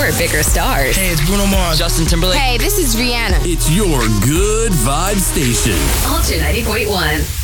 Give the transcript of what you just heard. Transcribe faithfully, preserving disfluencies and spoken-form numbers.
Or bigger stars. Hey, it's Bruno Mars. Justin Timberlake. Hey, this is Rihanna. It's your good vibe station. Ultra ninety point one.